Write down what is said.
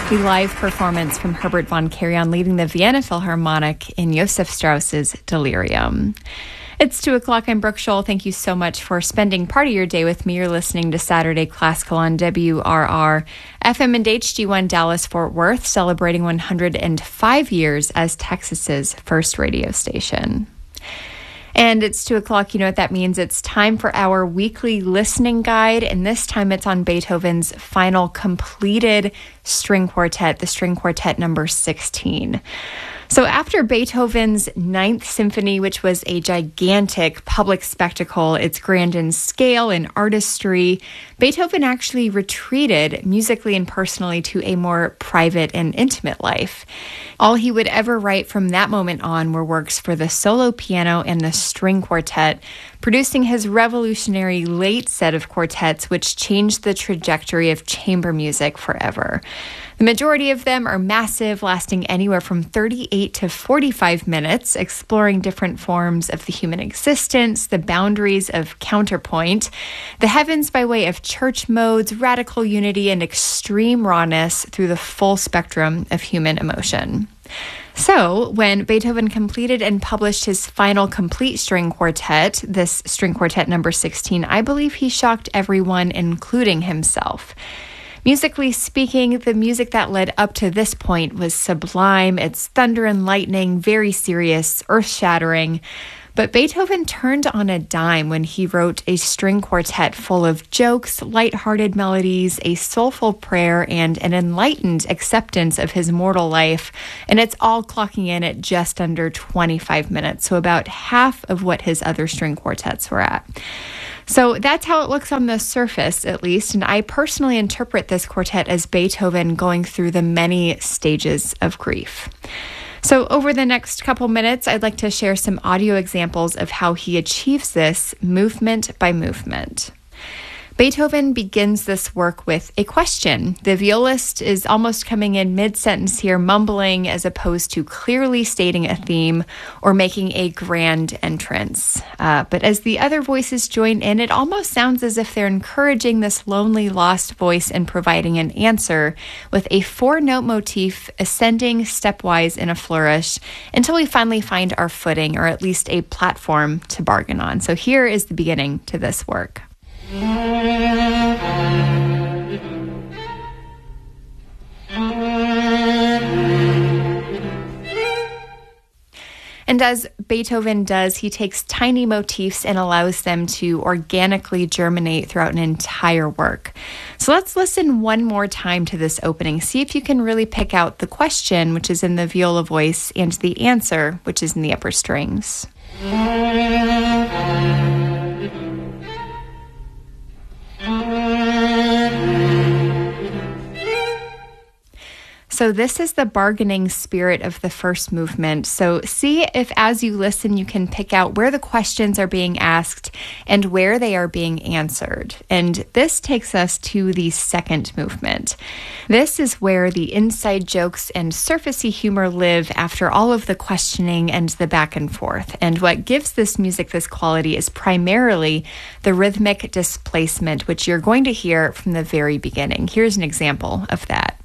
A live performance from Herbert von Karajan leading the Vienna Philharmonic in Josef Strauss's Delirium. It's 2 o'clock. I'm Brooke Scholl. Thank you so much for spending part of your day with me. You're listening to Saturday Classical on WRR, FM and HD1 Dallas-Fort Worth, celebrating 105 years as Texas's first radio station. And it's 2 o'clock. You know what that means. It's time for our weekly listening guide. And this time it's on Beethoven's final completed string quartet, the string quartet number 16. So after Beethoven's Ninth Symphony, which was a gigantic public spectacle, it's grand in scale and artistry, Beethoven actually retreated musically and personally to a more private and intimate life. All he would ever write from that moment on were works for the solo piano and the string quartet, producing his revolutionary late set of quartets, which changed the trajectory of chamber music forever. The majority of them are massive, lasting anywhere from 38 to 45 minutes, exploring different forms of the human existence, the boundaries of counterpoint, the heavens by way of church modes, radical unity, and extreme rawness through the full spectrum of human emotion. So, when Beethoven completed and published his final complete string quartet, this string quartet number 16, I believe he shocked everyone, including himself. Musically speaking, the music that led up to this point was sublime. It's thunder and lightning, very serious, earth-shattering. But Beethoven turned on a dime when he wrote a string quartet full of jokes, lighthearted melodies, a soulful prayer, and an enlightened acceptance of his mortal life. And it's all clocking in at just under 25 minutes, so about half of what his other string quartets were at. So that's how it looks on the surface, at least, and I personally interpret this quartet as Beethoven going through the many stages of grief. So over the next couple minutes, I'd like to share some audio examples of how he achieves this movement by movement. Beethoven begins this work with a question. The violist is almost coming in mid-sentence here, mumbling as opposed to clearly stating a theme or making a grand entrance. But as the other voices join in, it almost sounds as if they're encouraging this lonely, lost voice and providing an answer with a 4-note motif ascending stepwise in a flourish until we finally find our footing, or at least a platform to bargain on. So here is the beginning to this work. And as Beethoven does, he takes tiny motifs and allows them to organically germinate throughout an entire work. So let's listen one more time to this opening. See if you can really pick out the question, which is in the viola voice, and the answer, which is in the upper strings. So this is the bargaining spirit of the first movement. So see if as you listen, you can pick out where the questions are being asked and where they are being answered. And this takes us to the second movement. This is where the inside jokes and surfacey humor live after all of the questioning and the back and forth. And what gives this music this quality is primarily the rhythmic displacement, which you're going to hear from the very beginning. Here's an example of that.